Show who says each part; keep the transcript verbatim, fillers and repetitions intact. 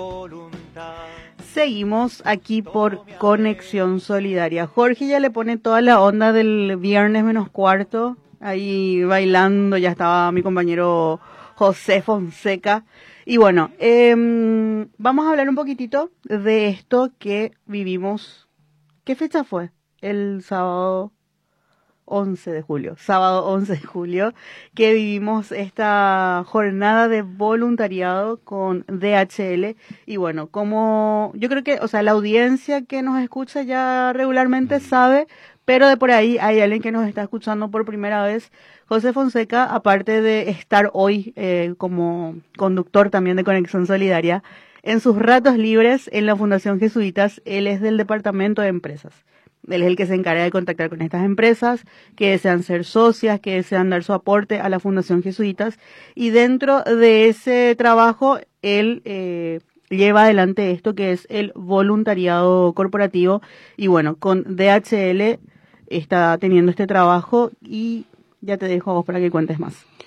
Speaker 1: Seguimos aquí por Conexión Solidaria. Jorge ya le pone toda la onda del viernes menos cuarto, ahí bailando, ya estaba mi compañero José Fonseca. Y bueno, eh, vamos a hablar un poquitito de esto que vivimos. ¿Qué fecha fue? El sábado once de julio, sábado once de julio, que vivimos esta jornada de voluntariado con D H L. Y bueno, como yo creo que, o sea, la audiencia que nos escucha ya regularmente sabe, pero de por ahí hay alguien que nos está escuchando por primera vez. José Fonseca, aparte de estar hoy eh, como conductor también de Conexión Solidaria, en sus ratos libres en la Fundación Jesuitas, él es del Departamento de Empresas. Él es el que se encarga de contactar con estas empresas que desean ser socias, que desean dar su aporte a la Fundación Jesuitas. Y dentro de ese trabajo, él eh, lleva adelante esto que es el voluntariado corporativo. Y bueno, con D H L está teniendo este trabajo y ya te dejo a vos para que cuentes más.